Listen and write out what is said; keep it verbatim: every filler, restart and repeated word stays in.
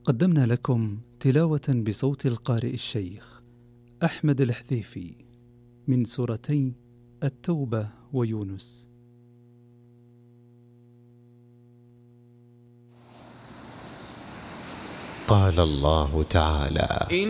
قدمنا لكم تلاوة بصوت القارئ الشيخ أحمد الحذيفي من سورتي التوبة ويونس. قال الله تعالى: